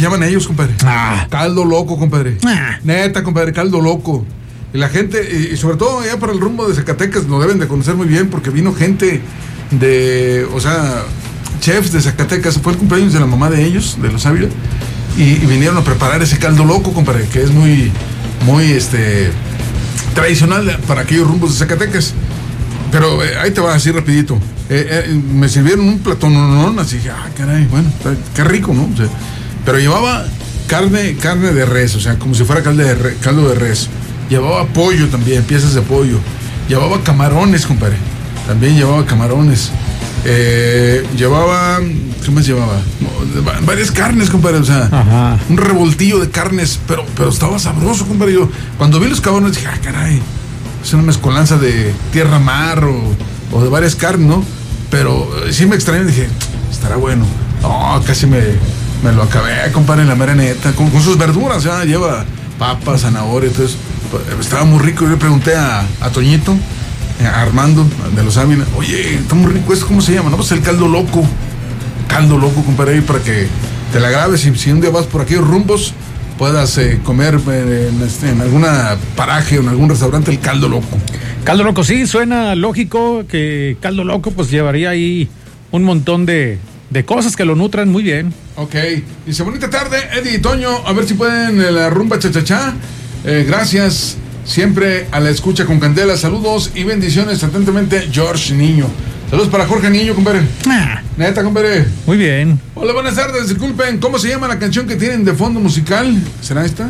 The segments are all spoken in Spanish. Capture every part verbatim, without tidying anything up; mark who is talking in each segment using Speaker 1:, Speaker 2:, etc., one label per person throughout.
Speaker 1: llaman ellos, compadre.
Speaker 2: Ah.
Speaker 1: Caldo loco, compadre.
Speaker 2: Ah.
Speaker 1: Neta, compadre, caldo loco. Y la gente, y sobre todo allá para el rumbo de Zacatecas, lo deben de conocer muy bien porque vino gente de, o sea, chefs de Zacatecas. Fue el cumpleaños de la mamá de ellos, de los Ávila, y, y vinieron a preparar ese caldo loco, compadre, que es muy, muy, este, tradicional para aquellos rumbos de Zacatecas. Pero eh, ahí te va así rapidito. Eh, eh, me sirvieron un platón, no, no, no, así dije, ah, caray, bueno, qué rico, ¿no? O sea, pero llevaba carne, carne de res, o sea, como si fuera caldo de res, caldo de res. Llevaba pollo también, piezas de pollo. Llevaba camarones, compadre. También llevaba camarones. Eh, llevaba, ¿qué más llevaba? No, varias carnes, compadre, o sea, ajá, un revoltillo de carnes, pero, pero estaba sabroso, compadre. Yo, cuando vi los camarones dije, ah, caray, es una mezcolanza de tierra mar o, o de varias carnes, ¿no? Pero eh, sí me extrañé, dije, estará bueno. No, casi me, me lo acabé, compadre, en la mera neta, con, con sus verduras, ya, lleva papas, zanahoria, entonces estaba muy rico. Yo le pregunté a, a Toñito, a Armando de los Ávila, oye, está muy rico, ¿esto cómo se llama? No, pues el caldo loco. Caldo loco, compadre, ahí para que te la grabes y si un día vas por aquellos rumbos puedas eh, comer eh, en, este, en alguna paraje o en algún restaurante el caldo loco.
Speaker 2: Caldo loco, sí, suena lógico que caldo loco pues llevaría ahí un montón de, de cosas que lo nutran muy bien.
Speaker 1: Ok, dice, bonita tarde, Eddie y Toño, a ver si pueden eh, la rumba cha-cha-cha. Eh, gracias, siempre a la escucha con candela, saludos y bendiciones, atentamente, George Niño. Saludos para Jorge Niño, compadre. Ah. Neta, compadre.
Speaker 2: Muy bien.
Speaker 1: Hola, buenas tardes, disculpen, ¿cómo se llama la canción que tienen de fondo musical? ¿Será esta?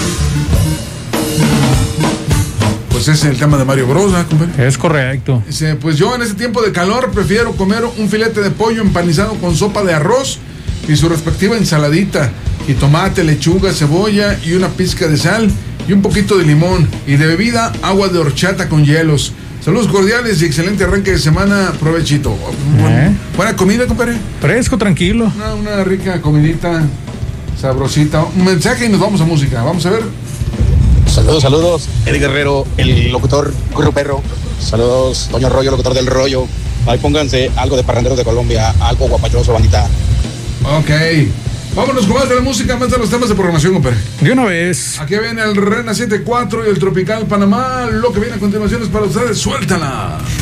Speaker 1: Pues es el tema de Mario Bros, ¿eh, compadre?
Speaker 2: Es correcto.
Speaker 1: Dice, pues yo en este tiempo de calor prefiero comer un filete de pollo empanizado con sopa de arroz y su respectiva ensaladita, y tomate, lechuga, cebolla y una pizca de sal y un poquito de limón, y de bebida agua de horchata con hielos. Saludos cordiales y excelente arranque de semana, provechito. Buen, ¿Eh? Buena comida, compadre.
Speaker 2: Fresco, tranquilo.
Speaker 1: Una, una rica comidita, sabrosita. Un mensaje y nos vamos a música. Vamos a ver.
Speaker 3: Saludos, saludos. Eddie Guerrero, el locutor Curro Perro. Saludos, Doño Rollo, locutor del Rollo. Ahí pónganse algo de Parranderos de Colombia, algo guapachoso, bandita.
Speaker 1: Ok. Vámonos con más de la música, más de los temas de programación, compadre.
Speaker 2: De una vez.
Speaker 1: Aquí viene el Rena setenta y cuatro y el Tropical Panamá. Lo que viene a continuación es para ustedes. ¡Suéltala!